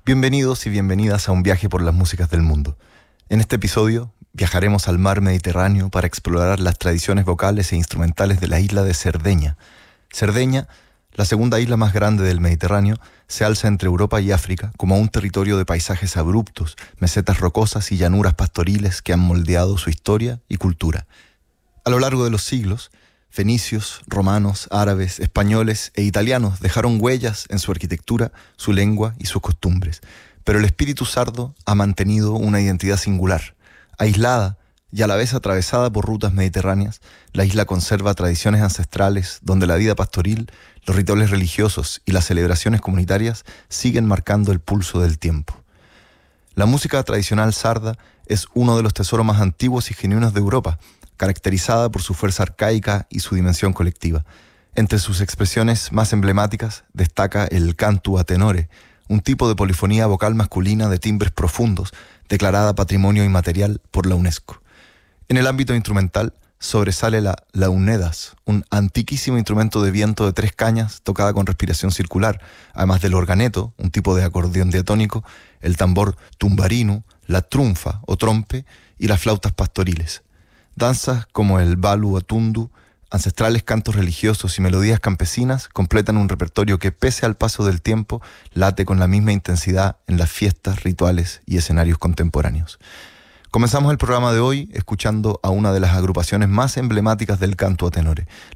Bienvenidos y bienvenidas a un viaje por las músicas del mundo. En este episodio viajaremos al mar Mediterráneo para explorar las tradiciones vocales e instrumentales de la isla de Cerdeña. Cerdeña, la segunda isla más grande del Mediterráneo, se alza entre Europa y África como un territorio de paisajes abruptos, mesetas rocosas y llanuras pastoriles que han moldeado su historia y cultura. A lo largo de los siglos, fenicios, romanos, árabes, españoles e italianos dejaron huellas en su arquitectura, su lengua y sus costumbres, pero el espíritu sardo ha mantenido una identidad singular. Aislada y a la vez atravesada por rutas mediterráneas, la isla conserva tradiciones ancestrales donde la vida pastoril, los rituales religiosos y las celebraciones comunitarias siguen marcando el pulso del tiempo. La música tradicional sarda es uno de los tesoros más antiguos y genuinos de Europa, caracterizada por su fuerza arcaica y su dimensión colectiva. Entre sus expresiones más emblemáticas destaca el cantu a tenore, un tipo de polifonía vocal masculina de timbres profundos, declarada Patrimonio Inmaterial por la UNESCO. En el ámbito instrumental sobresale la launedas, un antiquísimo instrumento de viento de 3 cañas tocada con respiración circular, además del organeto, un tipo de acordeón diatónico, el tambor tumbarinu, la trunfa o trompe y las flautas pastoriles. Danzas como el balu atundu, ancestrales cantos religiosos y melodías campesinas completan un repertorio que, pese al paso del tiempo, late con la misma intensidad en las fiestas, rituales y escenarios contemporáneos. Comenzamos el programa de hoy escuchando a una de las agrupaciones más emblemáticas del canto a tenore,